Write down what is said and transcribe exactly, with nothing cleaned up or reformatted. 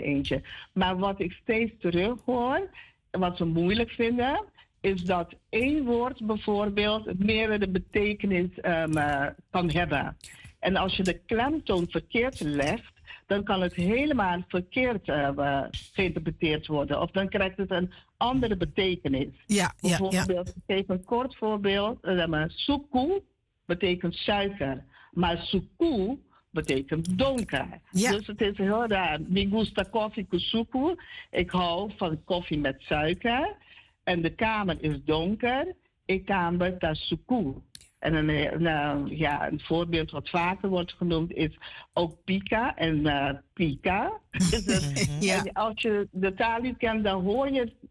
eentje. Maar wat ik steeds terug hoor, wat ze moeilijk vinden, is dat één woord bijvoorbeeld meerdere betekenis um, uh, kan hebben. En als je de klemtoon verkeerd legt, dan kan het helemaal verkeerd uh, geïnterpreteerd worden. Of dan krijgt het een andere betekenis. Ja, ja, bijvoorbeeld, ja. ik geef een kort voorbeeld. Uh, suku betekent suiker. Maar suku betekent donker. Ja. Dus het is heel raar. Mi gusta koffie con suku. Ik hou van koffie met suiker. En de kamer is donker. Ik kamer ta suku. En een, nou, ja, een voorbeeld wat vaker wordt genoemd is ook pika en uh, pika. Dus, ja. en als je de taal niet kent, dan hoor je